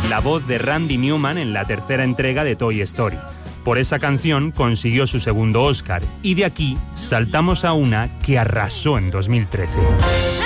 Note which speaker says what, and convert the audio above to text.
Speaker 1: la voz de Randy Newman en la tercera entrega de Toy Story. Por esa canción consiguió su segundo Oscar, y de aquí saltamos a una que arrasó en 2013.